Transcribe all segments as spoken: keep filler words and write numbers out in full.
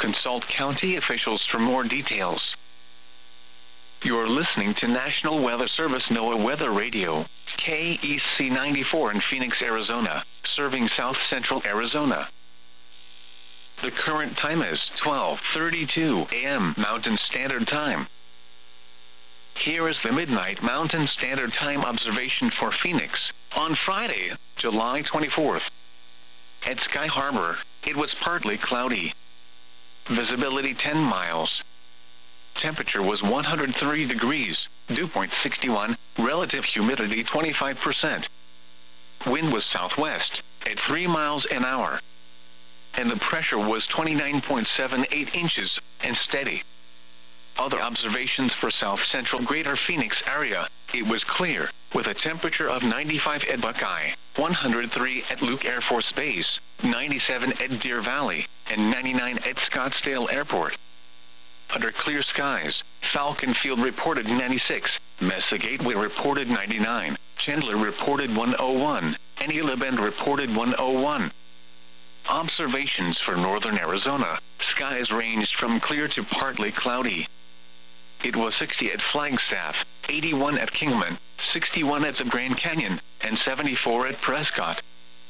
consult county officials for more details. You're listening to National Weather Service NOAA Weather Radio, K E C ninety-four in Phoenix, Arizona, serving south central Arizona. The current time is twelve thirty-two a m Mountain Standard Time. Here is the Midnight Mountain Standard Time observation for Phoenix, on Friday, July twenty-fourth. At Sky Harbor, it was partly cloudy. Visibility ten miles. Temperature was one hundred three degrees, dew point sixty-one, relative humidity twenty-five percent. Wind was southwest, at three miles an hour. And the pressure was twenty-nine point seven eight inches, and steady. Other observations for south central Greater Phoenix area, it was clear, with a temperature of ninety-five at Buckeye, one hundred three at Luke Air Force Base, ninety-seven at Deer Valley, and ninety-nine at Scottsdale Airport. Under clear skies, Falcon Field reported ninety-six, Mesa Gateway reported ninety-nine, Chandler reported one oh one, and Gila Bend reported one oh one. Observations for northern Arizona, skies ranged from clear to partly cloudy. It was sixty at Flagstaff, eighty-one at Kingman, sixty-one at the Grand Canyon, and seventy-four at Prescott.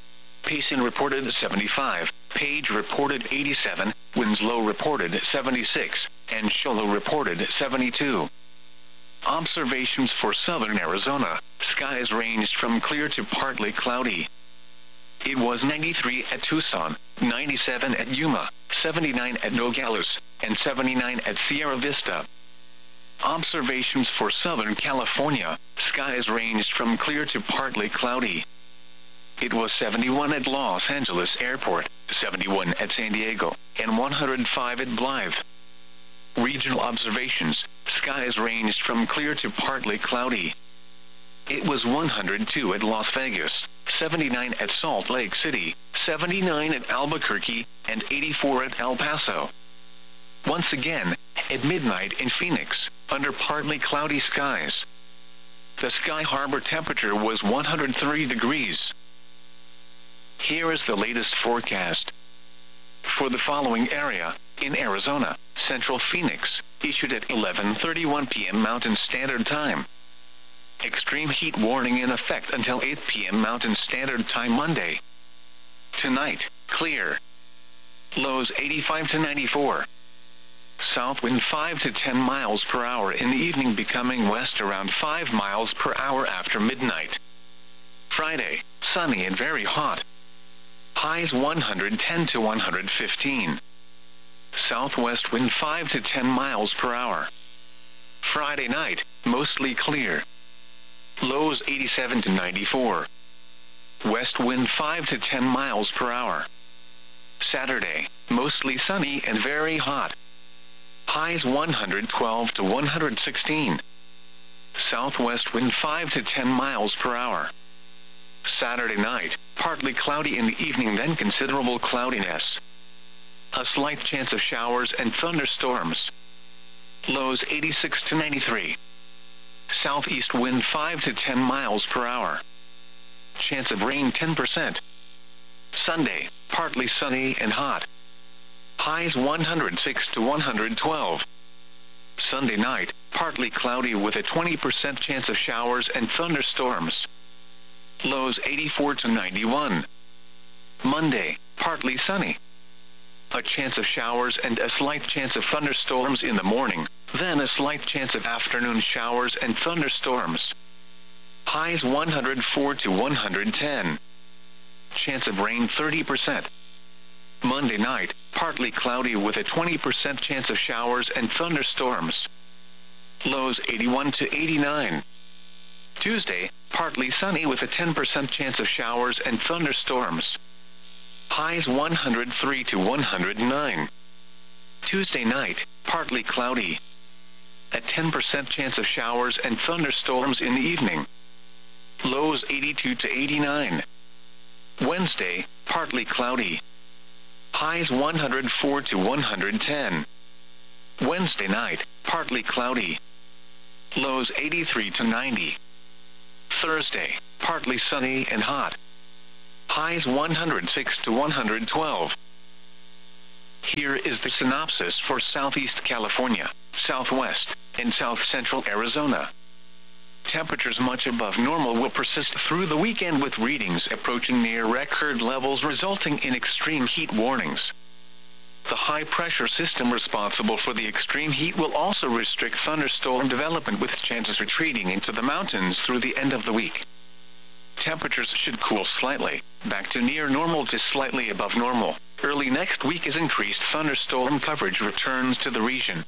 Payson reported seventy-five, Page reported eighty-seven, Winslow reported seventy-six, and Show Low reported seventy-two. Observations for southern Arizona, skies ranged from clear to partly cloudy. It was ninety-three at Tucson, ninety-seven at Yuma, seventy-nine at Nogales, and seventy-nine at Sierra Vista. Observations for southern California, skies ranged from clear to partly cloudy. It was seventy-one at Los Angeles Airport, seventy-one at San Diego, and one hundred five at Blythe. Regional observations, skies ranged from clear to partly cloudy. It was one hundred two at Las Vegas, seventy-nine at Salt Lake City, seventy-nine at Albuquerque, and eighty-four at El Paso. Once again, at midnight in Phoenix, under partly cloudy skies. The Sky Harbor temperature was one hundred three degrees. Here is the latest forecast. For the following area, in Arizona, Central Phoenix, issued at eleven thirty-one p m Mountain Standard Time. Extreme heat warning in effect until eight p m Mountain Standard Time Monday. Tonight, clear. Lows eighty-five to ninety-four. South wind five to ten miles per hour in the evening, becoming west around five miles per hour after midnight. Friday, sunny and very hot. Highs one hundred ten to one hundred fifteen. Southwest wind five to ten miles per hour. Friday night, mostly clear. Lows eighty-seven to ninety-four. West wind five to ten miles per hour. Saturday, mostly sunny and very hot. Highs one hundred twelve to one hundred sixteen. Southwest wind five to ten miles per hour. Saturday night, partly cloudy in the evening, then considerable cloudiness. A slight chance of showers and thunderstorms. Lows eighty-six to ninety-three. Southeast wind five to ten miles per hour. Chance of rain ten percent. Sunday, partly sunny and hot. Highs one hundred six to one hundred twelve. Sunday night, partly cloudy with a twenty percent chance of showers and thunderstorms. Lows eighty-four to ninety-one. Monday, partly sunny. A chance of showers and a slight chance of thunderstorms in the morning, then a slight chance of afternoon showers and thunderstorms. Highs one hundred four to one hundred ten. Chance of rain thirty percent. Monday night, partly cloudy with a twenty percent chance of showers and thunderstorms. Lows eighty-one to eighty-nine. Tuesday, partly sunny with a ten percent chance of showers and thunderstorms. Highs one hundred three to one hundred nine. Tuesday night, partly cloudy. A ten percent chance of showers and thunderstorms in the evening. Lows eighty-two to eighty-nine. Wednesday, partly cloudy. Highs one hundred four to one hundred ten. Wednesday night, partly cloudy. Lows eighty-three to ninety. Thursday, partly sunny and hot. Highs one hundred six to one hundred twelve. Here is the synopsis for Southeast California, Southwest, and South Central Arizona. Temperatures much above normal will persist through the weekend with readings approaching near record levels resulting in extreme heat warnings. The high-pressure system responsible for the extreme heat will also restrict thunderstorm development with chances retreating into the mountains through the end of the week. Temperatures should cool slightly, back to near normal to slightly above normal. Early next week as increased thunderstorm coverage returns to the region.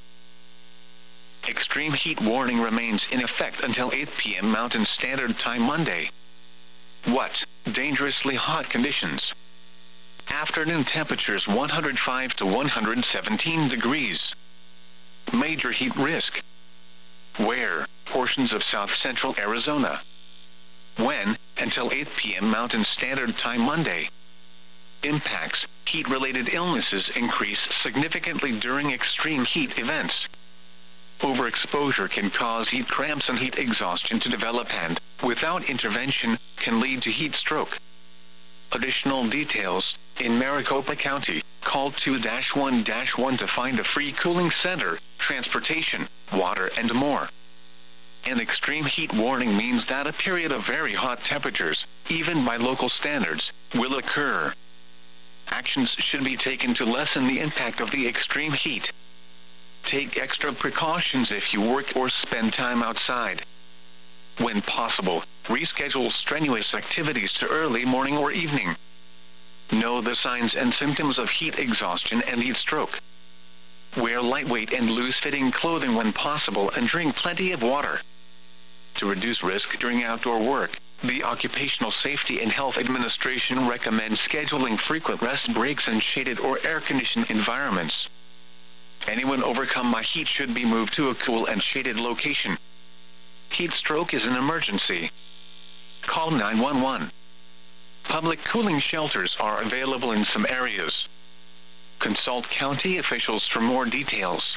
Extreme heat warning remains in effect until eight p m Mountain Standard Time Monday. What? Dangerously hot conditions. Afternoon temperatures one hundred five to one hundred seventeen degrees. Major heat risk. Where? Portions of south central Arizona. When? Until eight p m Mountain Standard Time Monday. Impacts. Heat-related illnesses increase significantly during extreme heat events. Overexposure can cause heat cramps and heat exhaustion to develop and, without intervention, can lead to heat stroke. Additional details. In Maricopa County, call two one one to find a free cooling center, transportation, water and more. An extreme heat warning means that a period of very hot temperatures, even by local standards, will occur. Actions should be taken to lessen the impact of the extreme heat. Take extra precautions if you work or spend time outside. When possible, reschedule strenuous activities to early morning or evening. Know the signs and symptoms of heat exhaustion and heat stroke. Wear lightweight and loose-fitting clothing when possible and drink plenty of water. To reduce risk during outdoor work, the Occupational Safety and Health Administration recommends scheduling frequent rest breaks in shaded or air-conditioned environments. Anyone overcome by heat should be moved to a cool and shaded location. Heat stroke is an emergency. Call nine one one. Public cooling shelters are available in some areas. Consult county officials for more details.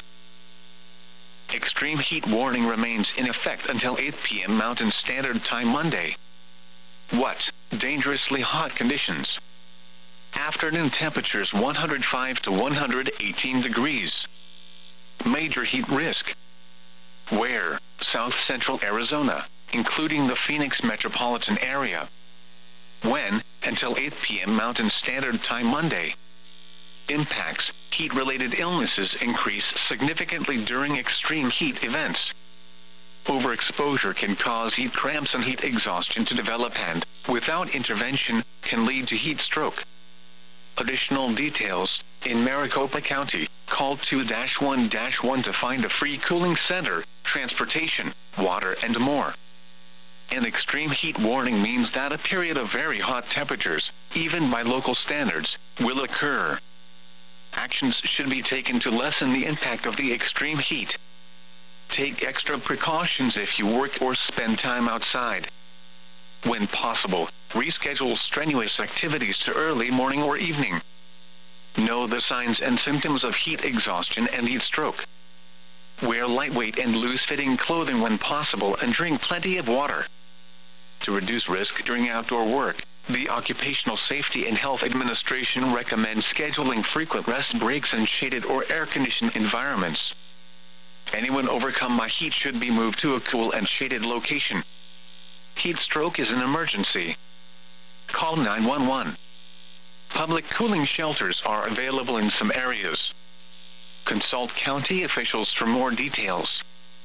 Extreme heat warning remains in effect until eight p m Mountain Standard Time Monday. What? Dangerously hot conditions. Afternoon temperatures one hundred five to one hundred eighteen degrees. Major heat risk. Where? South Central Arizona, including the Phoenix metropolitan area. When? Until eight p m Mountain Standard Time Monday. Impacts. Heat-related illnesses increase significantly during extreme heat events. Overexposure can cause heat cramps and heat exhaustion to develop and, without intervention, can lead to heat stroke. Additional details. In Maricopa County, call two one one to find a free cooling center, transportation, water and more. An extreme heat warning means that a period of very hot temperatures, even by local standards, will occur. Actions should be taken to lessen the impact of the extreme heat. Take extra precautions if you work or spend time outside. When possible, reschedule strenuous activities to early morning or evening. Know the signs and symptoms of heat exhaustion and heat stroke. Wear lightweight and loose-fitting clothing when possible and drink plenty of water. To reduce risk during outdoor work, the Occupational Safety and Health Administration recommends scheduling frequent rest breaks in shaded or air-conditioned environments. Anyone overcome by heat should be moved to a cool and shaded location. Heat stroke is an emergency. Call nine one one. Public cooling shelters are available in some areas. Consult county officials for more details.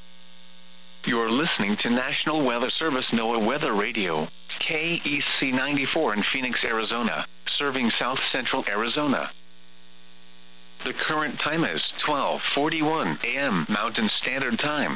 You're listening to National Weather Service NOAA Weather Radio, K E C ninety-four in Phoenix, Arizona, serving South Central Arizona. The current time is twelve forty-one a m Mountain Standard Time.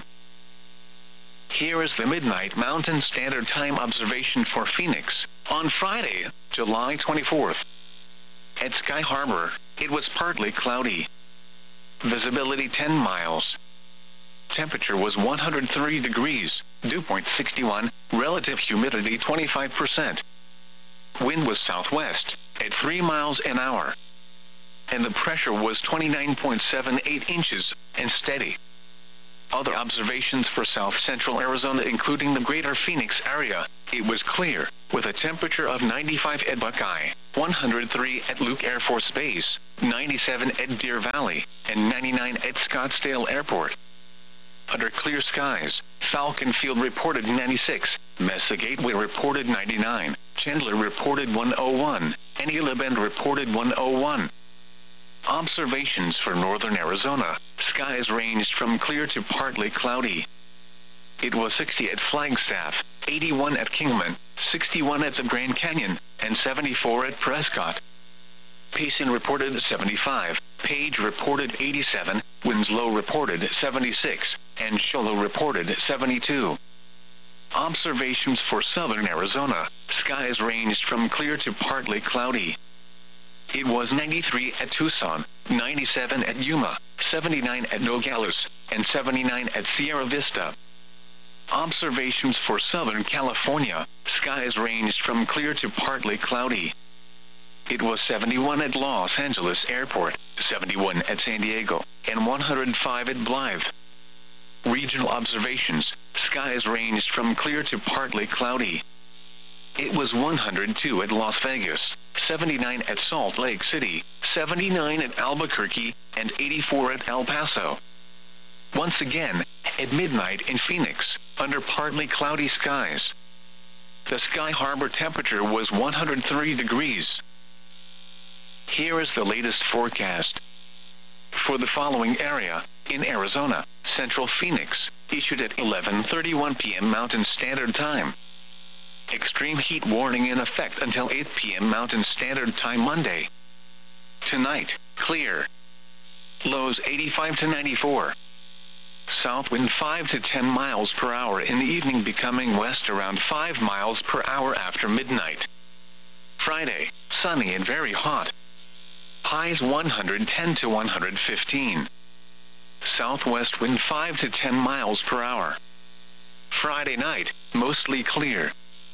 Here is the Midnight Mountain Standard Time observation for Phoenix, on Friday, July twenty-fourth. At Sky Harbor, it was partly cloudy. Visibility ten miles. Temperature was one hundred three degrees, dew point sixty-one, relative humidity twenty-five percent. Wind was southwest, at three miles an hour. And the pressure was twenty-nine point seven eight inches, and steady. Other observations for south central Arizona including the greater Phoenix area, it was clear, with a temperature of ninety-five at Buckeye, one hundred three at Luke Air Force Base, ninety-seven at Deer Valley, and ninety-nine at Scottsdale Airport. Under clear skies, Falcon Field reported ninety-six, Mesa Gateway reported ninety-nine, Chandler reported one oh one, and Gila Bend reported one oh one. Observations for northern Arizona: skies ranged from clear to partly cloudy. It was sixty at Flagstaff, eighty-one at Kingman, sixty-one at the Grand Canyon, and seventy-four at Prescott. Payson reported seventy-five, Page reported eighty-seven, Winslow reported seventy-six, and Show Low reported seventy-two. Observations for southern Arizona: skies ranged from clear to partly cloudy. It was ninety-three at Tucson, ninety-seven at Yuma, seventy-nine at Nogales, and seventy-nine at Sierra Vista. Observations for Southern California: skies ranged from clear to partly cloudy. It was seventy-one at Los Angeles Airport, seventy-one at San Diego, and one hundred five at Blythe. Regional observations: skies ranged from clear to partly cloudy. It was one hundred two at Las Vegas, seventy-nine at Salt Lake City, seventy-nine at Albuquerque, and eighty-four at El Paso. Once again, at midnight in Phoenix, under partly cloudy skies. The Sky Harbor temperature was one hundred three degrees. Here is the latest forecast. For the following area, in Arizona, Central Phoenix, issued at eleven thirty-one p m Mountain Standard Time. Extreme heat warning in effect until eight p m Mountain Standard Time Monday. Tonight, clear. Lows eighty-five to ninety-four. South wind five to ten miles per hour in the evening, becoming west around five miles per hour after midnight. Friday, sunny and very hot. Highs one hundred ten to one hundred fifteen. Southwest wind five to ten miles per hour. Friday night, mostly clear.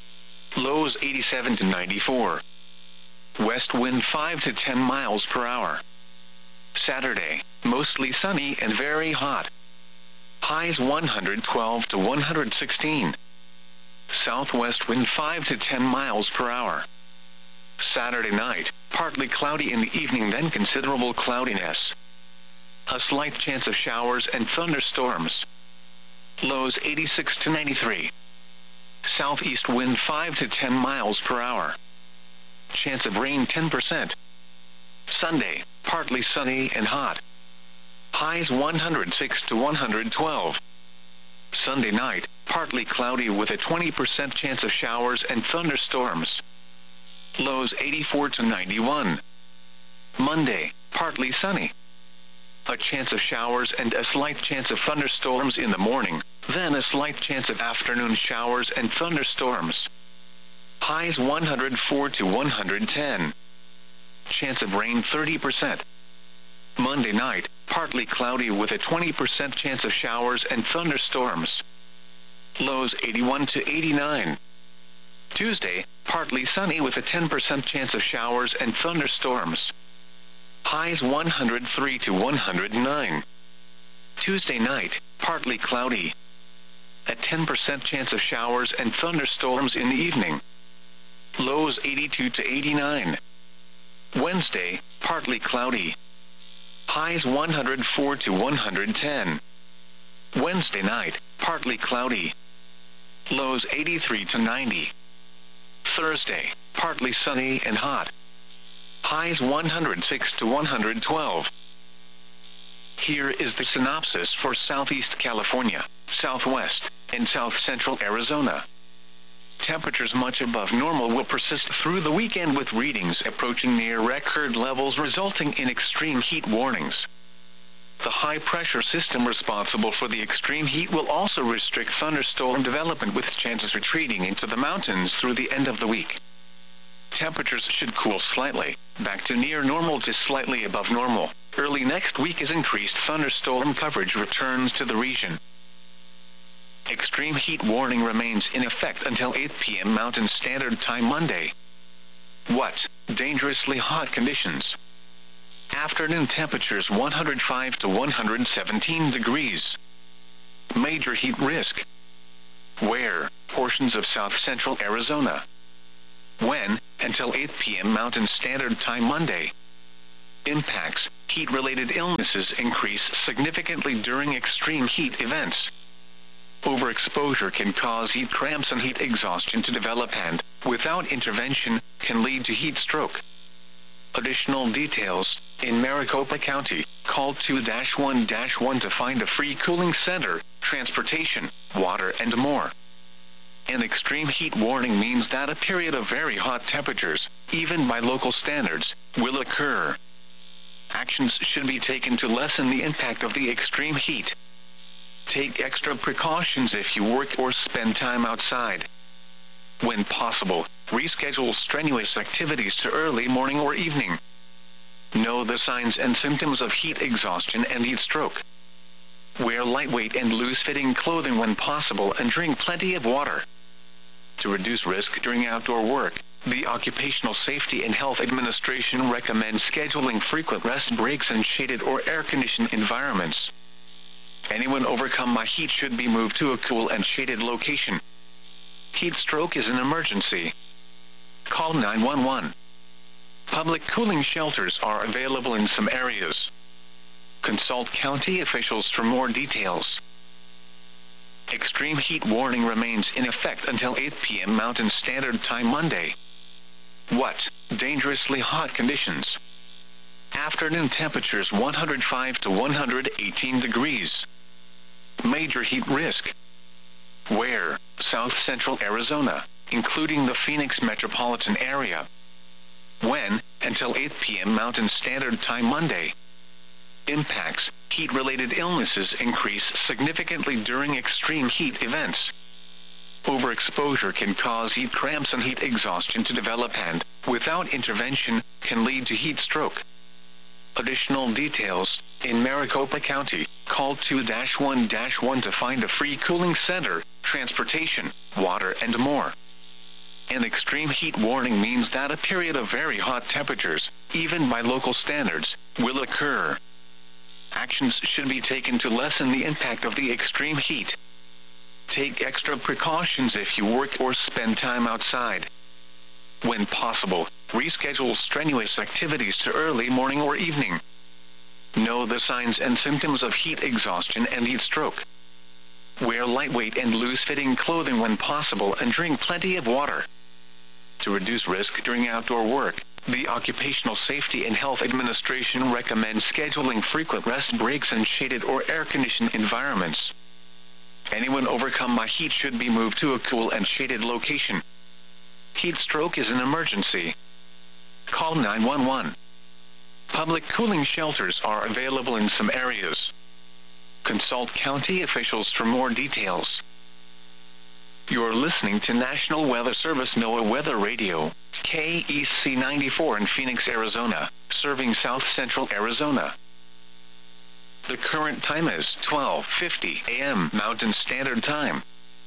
Lows eighty-seven to ninety-four. West wind five to ten miles per hour. Saturday, mostly sunny and very hot. Highs one hundred twelve to one hundred sixteen. Southwest wind five to ten miles per hour. Saturday night, partly cloudy in the evening, then considerable cloudiness. A slight chance of showers and thunderstorms. Lows eighty-six to ninety-three. Southeast wind five to ten miles per hour. Chance of rain ten percent. Sunday, partly sunny and hot. Highs one hundred six to one hundred twelve. Sunday night, partly cloudy with a twenty percent chance of showers and thunderstorms. Lows eighty-four to ninety-one. Monday, partly sunny. A chance of showers and a slight chance of thunderstorms in the morning, then a slight chance of afternoon showers and thunderstorms. Highs one hundred four to one hundred ten. Chance of rain thirty percent. Monday night, partly cloudy with a twenty percent chance of showers and thunderstorms. Lows eighty-one to eighty-nine. Tuesday, partly sunny with a ten percent chance of showers and thunderstorms. Highs one hundred three to one hundred nine. Tuesday night, partly cloudy. A ten percent chance of showers and thunderstorms in the evening. Lows eighty-two to eighty-nine. Wednesday, partly cloudy. Highs one hundred four to one hundred ten. Wednesday night, partly cloudy. Lows eighty-three to ninety. Thursday, partly sunny and hot. Highs one hundred six to one hundred twelve. Here is the synopsis for Southeast California, Southwest, and South Central Arizona. Temperatures much above normal will persist through the weekend, with readings approaching near record levels, resulting in extreme heat warnings. The high-pressure system responsible for the extreme heat will also restrict thunderstorm development, with chances retreating into the mountains through the end of the week. Temperatures should cool slightly, back to near normal to slightly above normal, early next week as increased thunderstorm coverage returns to the region. Extreme heat warning remains in effect until eight p m Mountain Standard Time Monday. What? Dangerously hot conditions. Afternoon temperatures one hundred five to one hundred seventeen degrees. Major heat risk. Where? Portions of south central Arizona. When, until eight p m Mountain Standard Time Monday. Impacts: heat-related illnesses increase significantly during extreme heat events. Overexposure can cause heat cramps and heat exhaustion to develop and, without intervention, can lead to heat stroke. Additional details: in Maricopa County, call two one one to find a free cooling center, transportation, water and more. An extreme heat warning means that a period of very hot temperatures, even by local standards, will occur. Actions should be taken to lessen the impact of the extreme heat. Take extra precautions if you work or spend time outside. When possible, reschedule strenuous activities to early morning or evening. Know the signs and symptoms of heat exhaustion and heat stroke. Wear lightweight and loose-fitting clothing when possible and drink plenty of water. To reduce risk during outdoor work, the Occupational Safety and Health Administration recommends scheduling frequent rest breaks in shaded or air-conditioned environments. Anyone overcome by heat should be moved to a cool and shaded location. Heat stroke is an emergency. Call nine one one. Public cooling shelters are available in some areas. Consult county officials for more details. Extreme heat warning remains in effect until eight p m Mountain Standard Time Monday. What? Dangerously hot conditions. Afternoon temperatures one hundred five to one hundred eighteen degrees. Major heat risk. Where? South Central Arizona, including the Phoenix metropolitan area. When? Until eight p m Mountain Standard Time Monday. Impacts: heat-related illnesses increase significantly during extreme heat events. Overexposure can cause heat cramps and heat exhaustion to develop and, without intervention, can lead to heat stroke. Additional details: in Maricopa County, call two one one to find a free cooling center, transportation, water and more. An extreme heat warning means that a period of very hot temperatures, even by local standards, will occur. Actions should be taken to lessen the impact of the extreme heat. Take extra precautions if you work or spend time outside. When possible, reschedule strenuous activities to early morning or evening. Know the signs and symptoms of heat exhaustion and heat stroke. Wear lightweight and loose-fitting clothing when possible and drink plenty of water. To reduce risk during outdoor work, the Occupational Safety and Health Administration recommends scheduling frequent rest breaks in shaded or air-conditioned environments. Anyone overcome by heat should be moved to a cool and shaded location. Heat stroke is an emergency. Call nine one one. Public cooling shelters are available in some areas. Consult county officials for more details. You're listening to National Weather Service NOAA Weather Radio, K E C ninety-four in Phoenix, Arizona, serving South Central Arizona. The current time is twelve fifty a m Mountain Standard Time.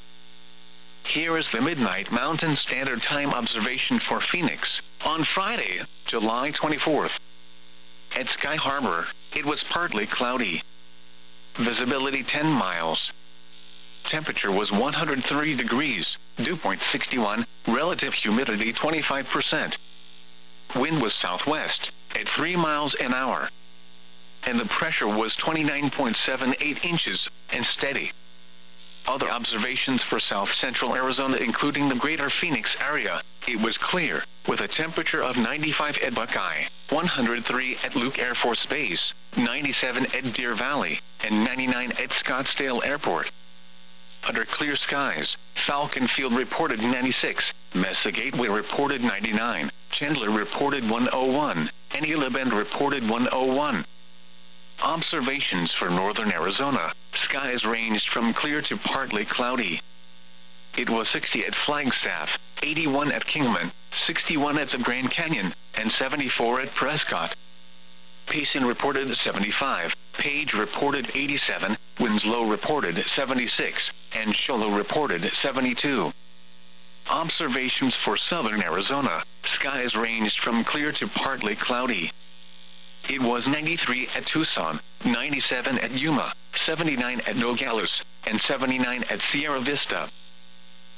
Here is the Midnight Mountain Standard Time observation for Phoenix, on Friday, July twenty-fourth. At Sky Harbor, it was partly cloudy. Visibility ten miles. Temperature was one hundred three degrees, dew point sixty-one, relative humidity twenty-five percent. Wind was southwest, at three miles an hour. And the pressure was twenty-nine point seven eight inches, and steady. Other observations for South Central Arizona including the greater Phoenix area, it was clear, with a temperature of ninety-five at Buckeye, one hundred three at Luke Air Force Base, ninety-seven at Deer Valley, and ninety-nine at Scottsdale Airport. Under clear skies, Falcon Field reported ninety-six, Mesa Gateway reported ninety-nine, Chandler reported one oh one, and Gila Bend reported one oh one. Observations for northern Arizona, skies ranged from clear to partly cloudy. It was sixty at Flagstaff, eighty-one at Kingman, sixty-one at the Grand Canyon, and seventy-four at Prescott. Payson reported seventy-five, Page reported eighty-seven, Winslow reported seventy-six, and Show Low reported seventy-two. Observations for southern Arizona, skies ranged from clear to partly cloudy. It was ninety-three at Tucson, ninety-seven at Yuma, seventy-nine at Nogales, and seventy-nine at Sierra Vista.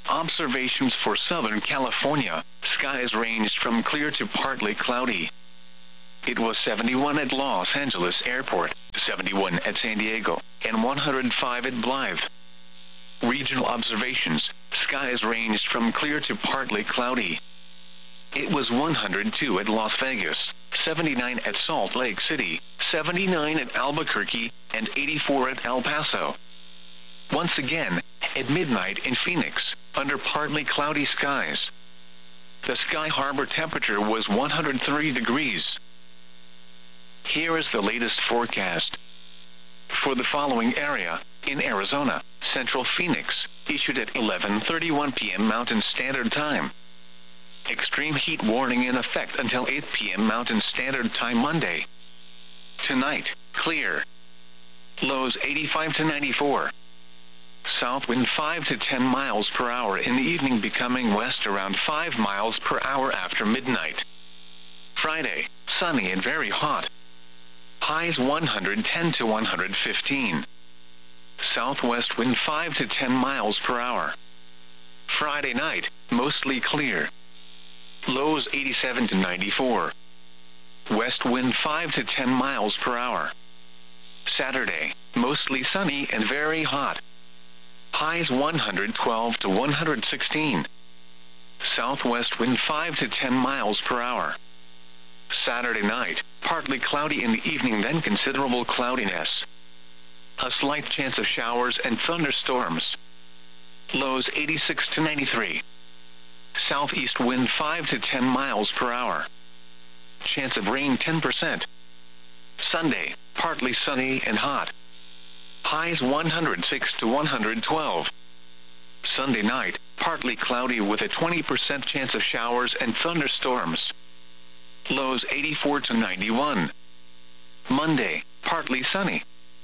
Observations for Southern California, skies ranged from clear to partly cloudy. It was seventy-one at Los Angeles Airport, seventy-one at San Diego, and one hundred five at Blythe. Regional observations, skies ranged from clear to partly cloudy. It was one hundred two at Las Vegas, seventy-nine at Salt Lake City, seventy-nine at Albuquerque, and eighty-four at El Paso. Once again, at midnight in Phoenix, under partly cloudy skies. The Sky Harbor temperature was one hundred three degrees. Here is the latest forecast. For the following area, in Arizona, Central Phoenix, issued at eleven thirty-one p m Mountain Standard Time. Extreme heat warning in effect until eight p m Mountain Standard Time Monday. Tonight, clear. Lows eighty-five to ninety-four. South wind five to ten miles per hour in the evening, becoming west around five miles per hour after midnight. Friday, sunny and very hot. Highs one hundred ten to one hundred fifteen. Southwest wind five to ten miles per hour. Friday night, mostly clear. Lows eighty-seven to ninety-four. West wind five to ten miles per hour. Saturday, mostly sunny and very hot. Highs one hundred twelve to one hundred sixteen. Southwest wind five to ten miles per hour. Saturday night, partly cloudy in the evening, then considerable cloudiness. A slight chance of showers and thunderstorms. Lows eighty-six to ninety-three. Southeast wind five to ten miles per hour. Chance of rain ten percent. Sunday, partly sunny and hot. Highs one hundred six to one hundred twelve. Sunday night, partly cloudy with a twenty percent chance of showers and thunderstorms. Lows eighty-four to ninety-one. Monday, partly sunny.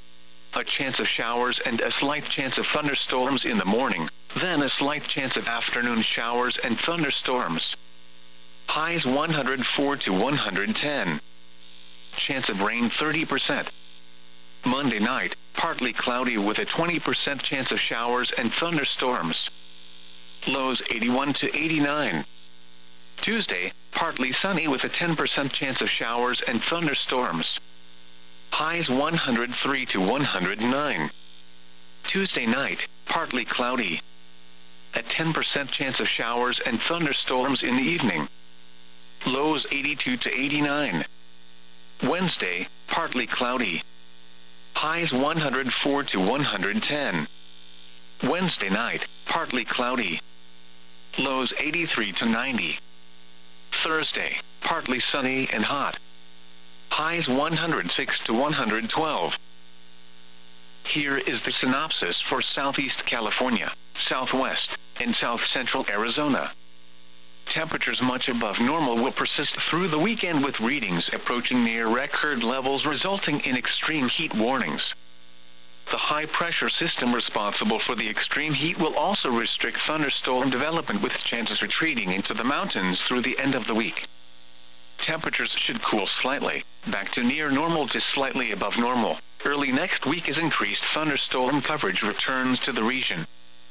A chance of showers and a slight chance of thunderstorms in the morning, then a slight chance of afternoon showers and thunderstorms. Highs one hundred four to one hundred ten. Chance of rain thirty percent. Monday night, partly cloudy with a twenty percent chance of showers and thunderstorms. Lows eighty-one to eighty-nine. Tuesday, partly sunny with a ten percent chance of showers and thunderstorms. Highs one hundred three to one hundred nine. Tuesday night, partly cloudy. A ten percent chance of showers and thunderstorms in the evening. Lows eighty-two to eighty-nine. Wednesday, partly cloudy. Highs one hundred four to one hundred ten. Wednesday night, partly cloudy. Lows eighty-three to ninety. Thursday, partly sunny and hot. Highs one hundred six to one hundred twelve. Here is the synopsis for Southeast California, Southwest, and South Central Arizona. Temperatures much above normal will persist through the weekend, with readings approaching near record levels, resulting in extreme heat warnings. The high-pressure system responsible for the extreme heat will also restrict thunderstorm development, with chances retreating into the mountains through the end of the week. Temperatures should cool slightly, back to near normal to slightly above normal, early next week as increased thunderstorm coverage returns to the region.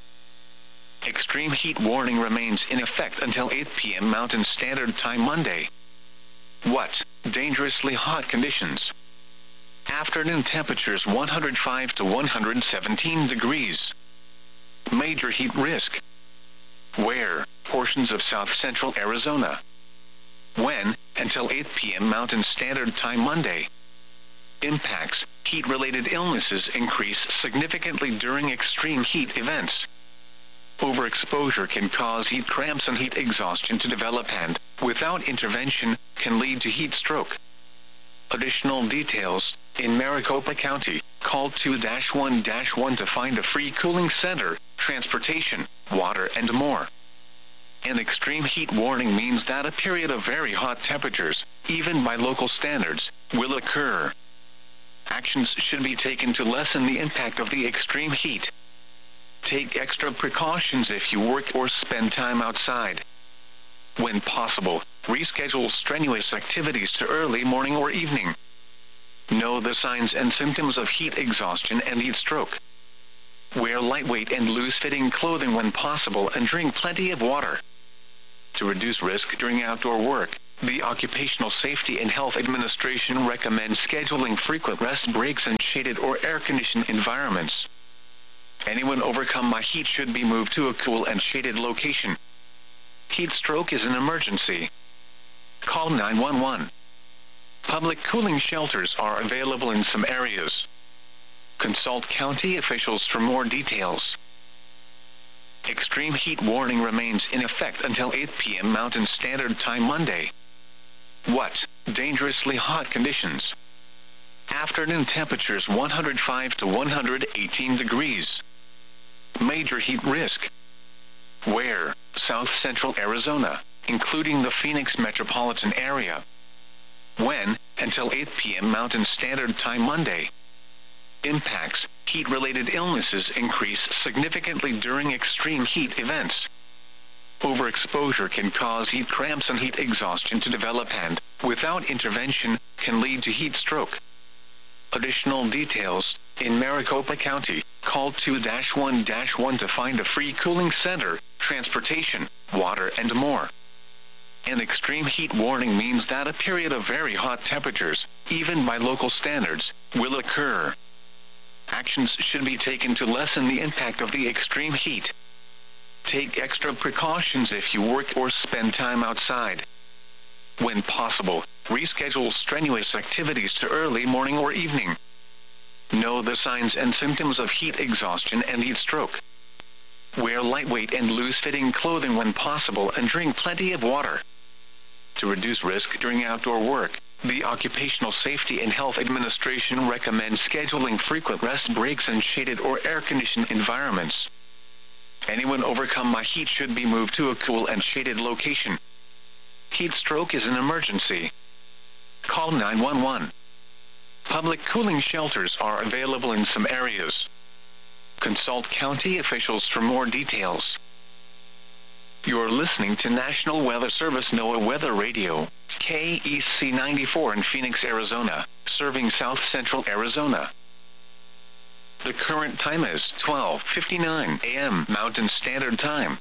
Extreme heat warning remains in effect until eight p m Mountain Standard Time Monday. What? Dangerously hot conditions. Afternoon temperatures one hundred five to one hundred seventeen degrees. Major heat risk. Where? Portions of South Central Arizona. When? Until eight p m Mountain Standard Time Monday. Impacts. Heat-related illnesses increase significantly during extreme heat events. Overexposure can cause heat cramps and heat exhaustion to develop and, without intervention, can lead to heat stroke. Additional details. In Maricopa County, call two one one to find a free cooling center, transportation, water, and more. An extreme heat warning means that a period of very hot temperatures, even by local standards, will occur. Actions should be taken to lessen the impact of the extreme heat. Take extra precautions if you work or spend time outside. When possible, reschedule strenuous activities to early morning or evening. Know the signs and symptoms of heat exhaustion and heat stroke. Wear lightweight and loose-fitting clothing when possible and drink plenty of water. To reduce risk during outdoor work, the Occupational Safety and Health Administration recommends scheduling frequent rest breaks in shaded or air-conditioned environments. Anyone overcome by heat should be moved to a cool and shaded location. Heat stroke is an emergency. Call nine one one. Public cooling shelters are available in some areas. Consult county officials for more details. Extreme heat warning remains in effect until eight p m Mountain Standard Time Monday. What? Dangerously hot conditions. Afternoon temperatures one hundred five to one hundred eighteen degrees. Major heat risk. Where? South Central Arizona, including the Phoenix metropolitan area. When? Until eight p m Mountain Standard Time Monday. Impacts. Heat-related illnesses increase significantly during extreme heat events. Overexposure can cause heat cramps and heat exhaustion to develop and, without intervention, can lead to heat stroke. Additional details. In Maricopa County, call two one one to find a free cooling center, transportation, water and more. An extreme heat warning means that a period of very hot temperatures, even by local standards, will occur. Actions should be taken to lessen the impact of the extreme heat. Take extra precautions if you work or spend time outside. When possible, reschedule strenuous activities to early morning or evening. Know the signs and symptoms of heat exhaustion and heat stroke. Wear lightweight and loose-fitting clothing when possible and drink plenty of water. To reduce risk during outdoor work, the Occupational Safety and Health Administration recommends scheduling frequent rest breaks in shaded or air-conditioned environments. Anyone overcome by heat should be moved to a cool and shaded location. Heat stroke is an emergency. Call nine one one. Public cooling shelters are available in some areas. Consult county officials for more details. You're listening to National Weather Service NOAA Weather Radio, K E C ninety-four in Phoenix, Arizona, serving South Central Arizona. The current time is twelve fifty-nine a m Mountain Standard Time.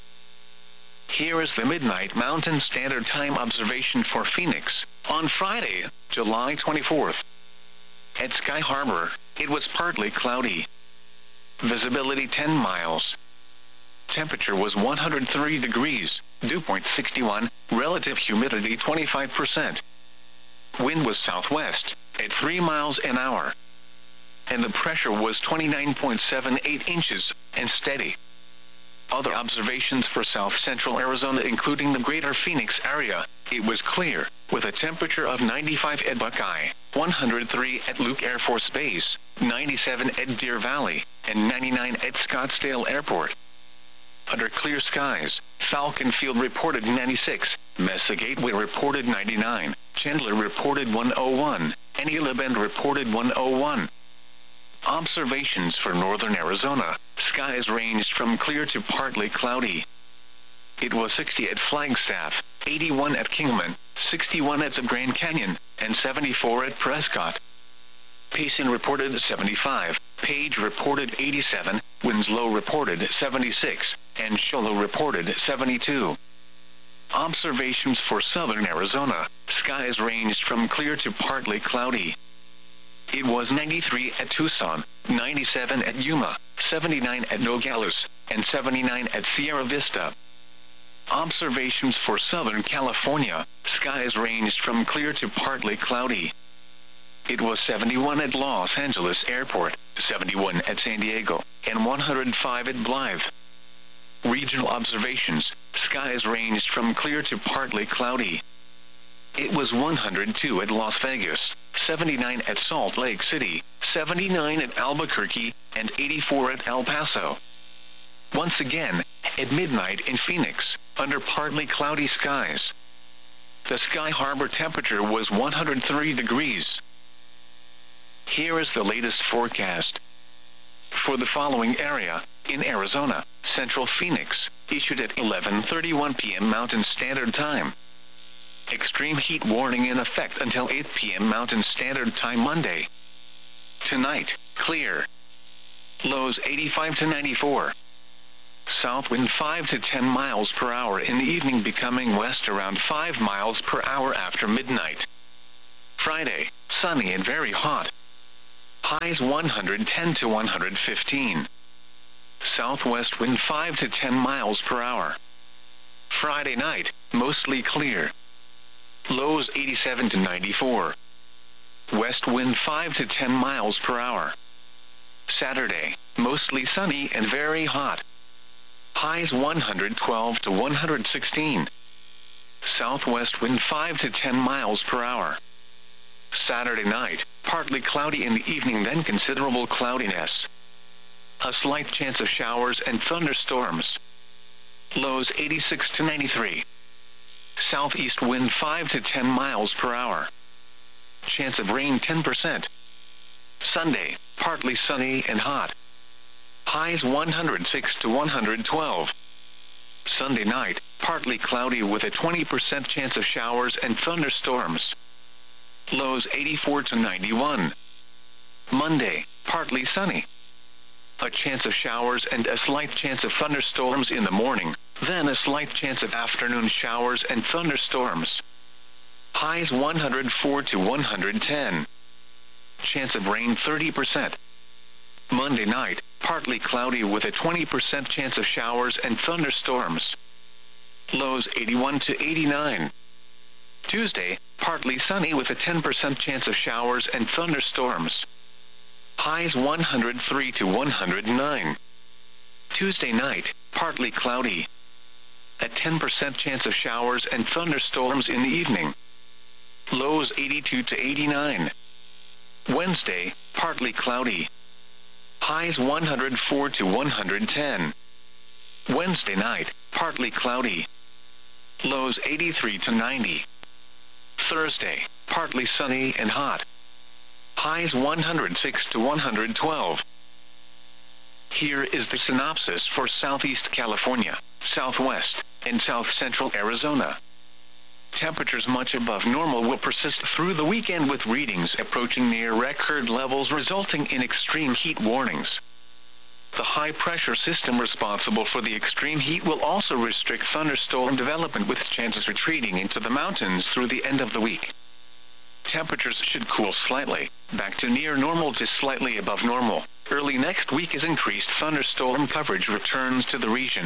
Here is the Midnight Mountain Standard Time observation for Phoenix, on Friday, July twenty-fourth. At Sky Harbor, it was partly cloudy. Visibility ten miles. Temperature was one hundred three degrees, dew point sixty-one, relative humidity twenty-five percent. Wind was southwest, at three miles an hour. And the pressure was twenty-nine point seven eight inches, and steady. Other observations for South Central Arizona including the greater Phoenix area, it was clear, with a temperature of ninety-five at Buckeye, one hundred three at Luke Air Force Base, ninety-seven at Deer Valley, and ninety-nine at Scottsdale Airport. Under clear skies, Falcon Field reported ninety-six, Mesa Gateway reported ninety-nine, Chandler reported one oh one, and Gila Bend reported one oh one. Observations for northern Arizona, skies ranged from clear to partly cloudy. It was sixty at Flagstaff, eighty-one at Kingman, sixty-one at the Grand Canyon, and seventy-four at Prescott. Payson reported seventy-five, Page reported eighty-seven, Winslow reported seventy-six, and Show Low reported seventy-two. Observations for southern Arizona, skies ranged from clear to partly cloudy. It was ninety-three at Tucson, ninety-seven at Yuma, seventy-nine at Nogales, and seventy-nine at Sierra Vista. Observations for Southern California, skies ranged from clear to partly cloudy. It was seventy-one at Los Angeles Airport, seventy-one at San Diego, and one hundred five at Blythe. Regional observations, skies ranged from clear to partly cloudy. It was one hundred two at Las Vegas, seventy-nine at Salt Lake City, seventy-nine at Albuquerque, and eighty-four at El Paso. Once again, at midnight in Phoenix, under partly cloudy skies. The Sky Harbor temperature was one hundred three degrees. Here is the latest forecast. For the following area, in Arizona, Central Phoenix, issued at eleven thirty-one p m Mountain Standard Time. Extreme heat warning in effect until eight p m Mountain Standard Time Monday. Tonight, clear. Lows eighty-five to ninety-four. South wind five to ten miles per hour in the evening, becoming west around five miles per hour after midnight. Friday, sunny and very hot. Highs one hundred ten to one hundred fifteen. Southwest wind five to ten miles per hour. Friday night, mostly clear. Lows eighty-seven to ninety-four. West wind five to ten miles per hour. Saturday, mostly sunny and very hot. Highs one hundred twelve to one hundred sixteen. Southwest wind five to ten miles per hour. Saturday night, partly cloudy in the evening, then considerable cloudiness. A slight chance of showers and thunderstorms. Lows eighty-six to ninety-three. Southeast wind five to ten miles per hour. Chance of rain ten percent. Sunday, partly sunny and hot. Highs one hundred six to one hundred twelve. Sunday night, partly cloudy with a twenty percent chance of showers and thunderstorms. Lows eighty-four to ninety-one. Monday, partly sunny. A chance of showers and a slight chance of thunderstorms in the morning, then a slight chance of afternoon showers and thunderstorms. Highs one hundred four to one hundred ten. Chance of rain thirty percent. Monday night, partly cloudy with a twenty percent chance of showers and thunderstorms. Lows eighty-one to eighty-nine. Tuesday, partly sunny with a ten percent chance of showers and thunderstorms. Highs one hundred three to one hundred nine. Tuesday night, partly cloudy. A ten percent chance of showers and thunderstorms in the evening. Lows eighty-two to eighty-nine. Wednesday, partly cloudy. Highs one hundred four to one hundred ten. Wednesday night, partly cloudy. Lows eighty-three to ninety. Thursday, partly sunny and hot. Highs one hundred six to one hundred twelve. Here is the synopsis for Southeast California, Southwest, and South Central Arizona. Temperatures much above normal will persist through the weekend, with readings approaching near record levels, resulting in extreme heat warnings. The high-pressure system responsible for the extreme heat will also restrict thunderstorm development, with chances retreating into the mountains through the end of the week. Temperatures should cool slightly, back to near normal to slightly above normal. Early next week as increased thunderstorm coverage returns to the region.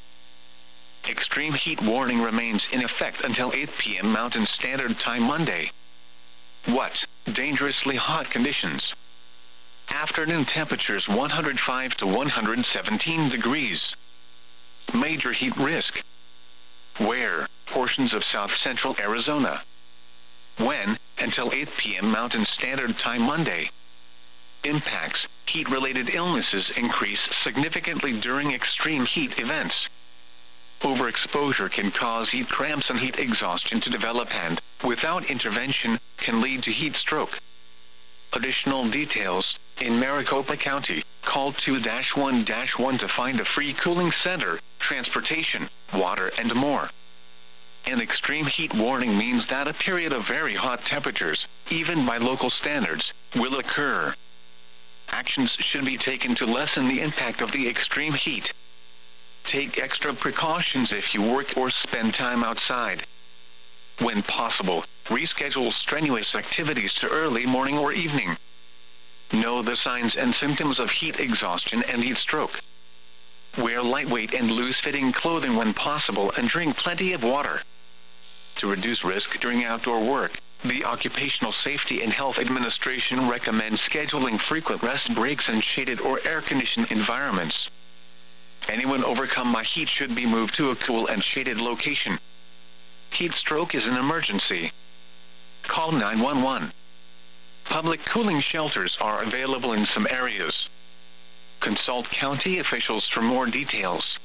Extreme heat warning remains in effect until eight p m Mountain Standard Time Monday. What? Dangerously hot conditions. Afternoon temperatures one hundred five to one hundred seventeen degrees. Major heat risk. Where? Portions of South Central Arizona. When? Until eight p m Mountain Standard Time Monday. Impacts. Heat-related illnesses increase significantly during extreme heat events. Overexposure can cause heat cramps and heat exhaustion to develop and, without intervention, can lead to heat stroke. Additional details. In Maricopa County, call two one one to find a free cooling center, transportation, water and more. An extreme heat warning means that a period of very hot temperatures, even by local standards, will occur. Actions should be taken to lessen the impact of the extreme heat. Take extra precautions if you work or spend time outside. When possible, reschedule strenuous activities to early morning or evening. Know the signs and symptoms of heat exhaustion and heat stroke. Wear lightweight and loose-fitting clothing when possible and drink plenty of water. To reduce risk during outdoor work, the Occupational Safety and Health Administration recommends scheduling frequent rest breaks in shaded or air-conditioned environments. Anyone overcome by heat should be moved to a cool and shaded location. Heat stroke is an emergency. Call nine one one. Public cooling shelters are available in some areas. Consult county officials for more details.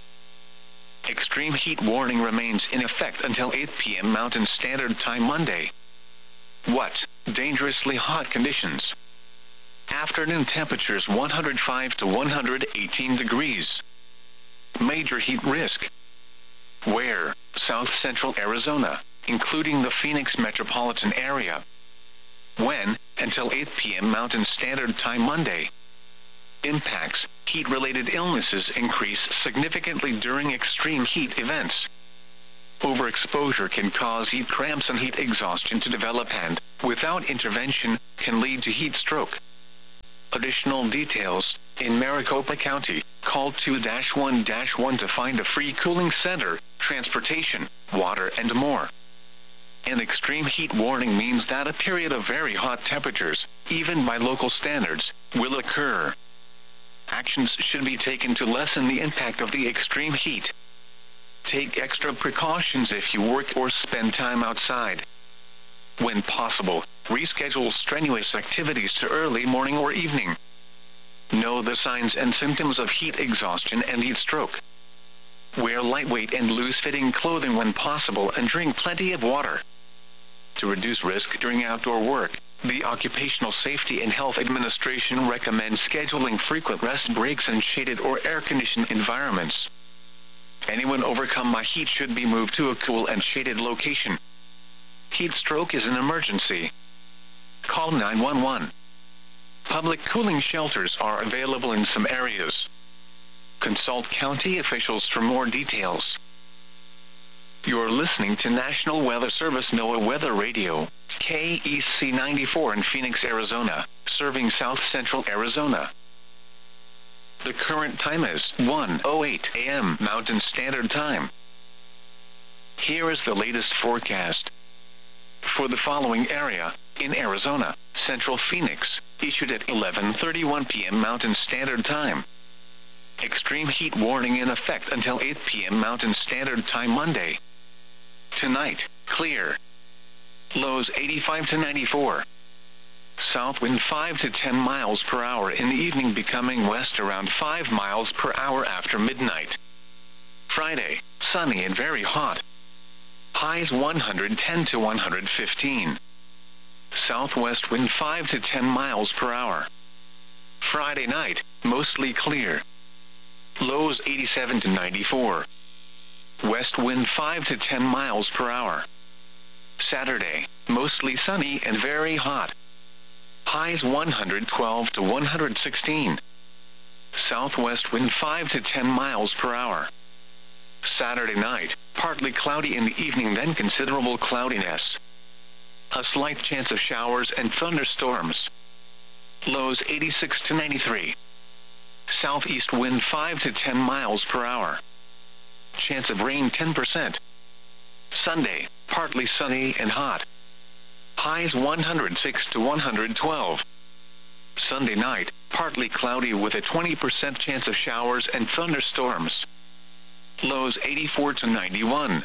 Extreme heat warning remains in effect until eight p m Mountain Standard Time Monday. What? Dangerously hot conditions. Afternoon temperatures one hundred five to one hundred eighteen degrees. Major heat risk. Where? South Central Arizona, including the Phoenix metropolitan area. When? Until eight p m Mountain Standard Time Monday. impacts. Heat-related illnesses increase significantly during extreme heat events. Overexposure can cause heat cramps and heat exhaustion to develop and, without intervention, can lead to heat stroke. Additional details: in Maricopa County, call two one one to find a free cooling center, transportation, water and more. An extreme heat warning means that a period of very hot temperatures, even by local standards, will occur. Actions should be taken to lessen the impact of the extreme heat. Take extra precautions if you work or spend time outside. When possible, reschedule strenuous activities to early morning or evening. Know the signs and symptoms of heat exhaustion and heat stroke. Wear lightweight and loose-fitting clothing when possible and drink plenty of water. To reduce risk during outdoor work, the Occupational Safety and Health Administration recommends scheduling frequent rest breaks in shaded or air-conditioned environments. Anyone overcome by heat should be moved to a cool and shaded location. Heat stroke is an emergency. Call nine one one. Public cooling shelters are available in some areas. Consult county officials for more details. You're listening to National Weather Service NOAA Weather Radio, K E C ninety-four in Phoenix, Arizona, serving South Central Arizona. The current time is one oh eight a m Mountain Standard Time. Here is the latest forecast. For the following area, in Arizona, Central Phoenix, issued at eleven thirty-one p m Mountain Standard Time. Extreme heat warning in effect until eight p m Mountain Standard Time Monday. Tonight, clear. Lows eighty-five to ninety-four. South wind five to ten miles per hour in the evening, becoming west around five miles per hour after midnight. Friday, sunny and very hot. Highs one hundred ten to one hundred fifteen. Southwest wind five to ten miles per hour. Friday night, mostly clear. Lows eighty-seven to ninety-four. West wind five to ten miles per hour. Saturday, mostly sunny and very hot. Highs one hundred twelve to one hundred sixteen. Southwest wind five to ten miles per hour. Saturday night, partly cloudy in the evening, then considerable cloudiness. A slight chance of showers and thunderstorms. Lows eighty-six to ninety-three. Southeast wind five to ten miles per hour. Chance of rain ten percent. Sunday, partly sunny and hot. Highs one hundred six to one hundred twelve. Sunday night, partly cloudy with a twenty percent chance of showers and thunderstorms. Lows eighty-four to ninety-one.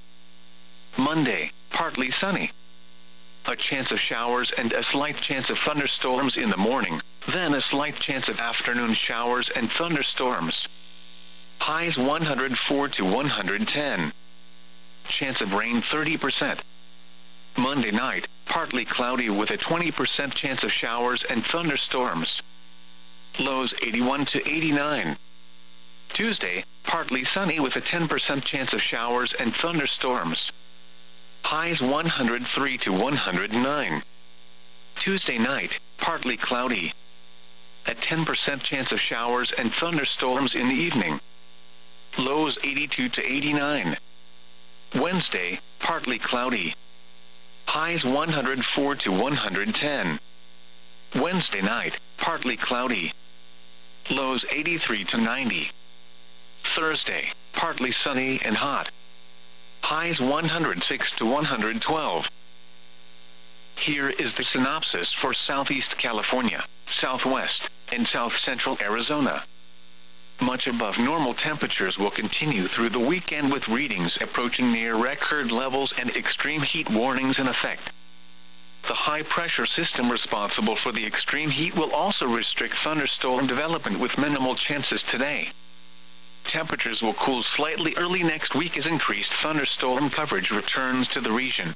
Monday, partly sunny. A chance of showers and a slight chance of thunderstorms in the morning, then a slight chance of afternoon showers and thunderstorms. Highs one hundred four to one hundred ten. Chance of rain thirty percent. Monday night, partly cloudy with a twenty percent chance of showers and thunderstorms. Lows eighty-one to eighty-nine. Tuesday, partly sunny with a ten percent chance of showers and thunderstorms. Highs one hundred three to one hundred nine. Tuesday night, partly cloudy. A ten percent chance of showers and thunderstorms in the evening. Lows eighty-two to eighty-nine. Wednesday, partly cloudy. Highs one hundred four to one hundred ten. Wednesday night, partly cloudy. Lows eighty-three to ninety. Thursday, partly sunny and hot. Highs one hundred six to one hundred twelve. Here is the synopsis for Southeast California, Southwest, and South Central Arizona. Much above normal temperatures will continue through the weekend, with readings approaching near record levels and extreme heat warnings in effect. The high-pressure system responsible for the extreme heat will also restrict thunderstorm development with minimal chances today. Temperatures will cool slightly early next week as increased thunderstorm coverage returns to the region.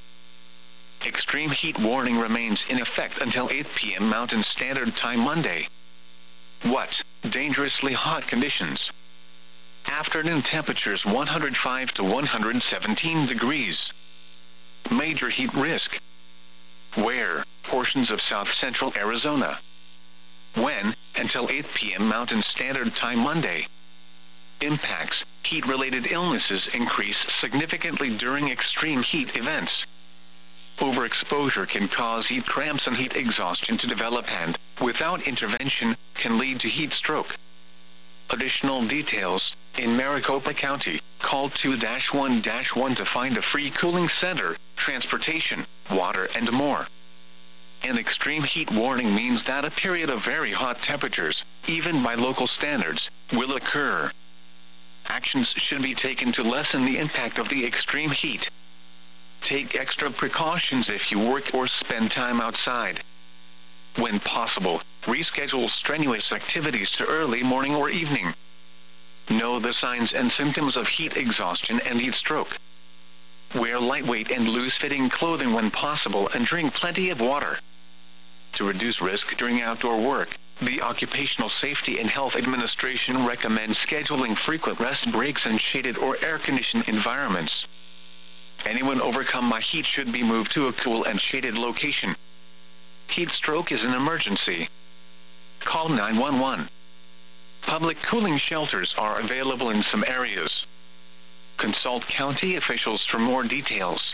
Extreme heat warning remains in effect until eight p m Mountain Standard Time Monday. What? Dangerously hot conditions. Afternoon temperatures one hundred five to one hundred seventeen degrees. Major heat risk. Where? Portions of south central Arizona. When? until eight p m Mountain Standard Time Monday. Impacts: heat-related illnesses increase significantly during extreme heat events. Overexposure can cause heat cramps and heat exhaustion to develop and, without intervention, can lead to heat stroke. Additional details: in Maricopa County, call two one one to find a free cooling center, transportation, water and more. An extreme heat warning means that a period of very hot temperatures, even by local standards, will occur. Actions should be taken to lessen the impact of the extreme heat. Take extra precautions if you work or spend time outside. When possible, reschedule strenuous activities to early morning or evening. Know the signs and symptoms of heat exhaustion and heat stroke. Wear lightweight and loose-fitting clothing when possible and drink plenty of water. To reduce risk during outdoor work, the Occupational Safety and Health Administration recommends scheduling frequent rest breaks in shaded or air-conditioned environments. Anyone overcome by heat should be moved to a cool and shaded location. Heat stroke is an emergency. Call nine one one. Public cooling shelters are available in some areas. Consult county officials for more details.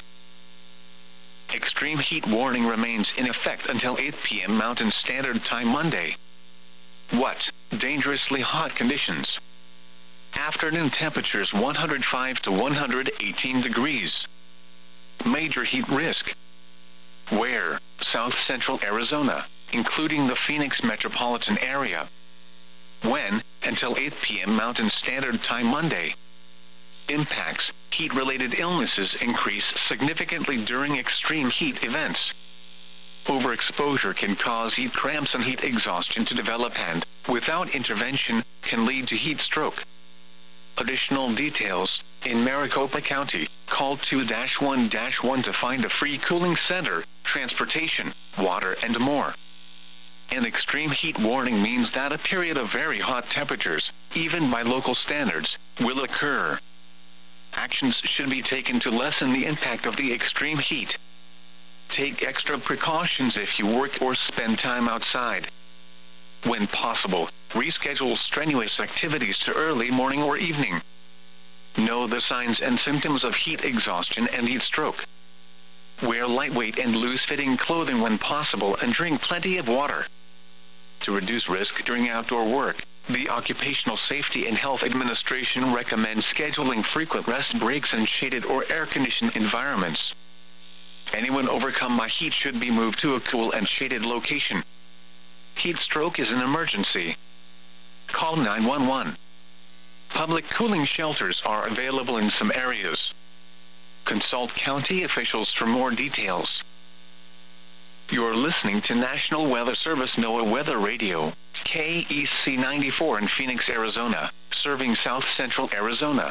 Extreme heat warning remains in effect until eight p m Mountain Standard Time Monday. What? Dangerously hot conditions. Afternoon temperatures one hundred five to one hundred eighteen degrees. Major heat risk. Where? South Central Arizona, including the Phoenix metropolitan area. When? Until eight p m Mountain Standard Time Monday. Impacts: heat-related illnesses increase significantly during extreme heat events. Overexposure can cause heat cramps and heat exhaustion to develop and, without intervention, can lead to heat stroke. Additional details: in Maricopa County, call two one one to find a free cooling center, transportation, water and more. An extreme heat warning means that a period of very hot temperatures, even by local standards, will occur. Actions should be taken to lessen the impact of the extreme heat. Take extra precautions if you work or spend time outside. When possible, reschedule strenuous activities to early morning or evening. Know the signs and symptoms of heat exhaustion and heat stroke. Wear lightweight and loose-fitting clothing when possible and drink plenty of water. To reduce risk during outdoor work, the Occupational Safety and Health Administration recommends scheduling frequent rest breaks in shaded or air-conditioned environments. Anyone overcome by heat should be moved to a cool and shaded location. Heat stroke is an emergency. Call nine one one. Public cooling shelters are available in some areas. Consult county officials for more details. You're listening to National Weather Service NOAA Weather Radio, K E C ninety-four in Phoenix, Arizona, serving South Central Arizona.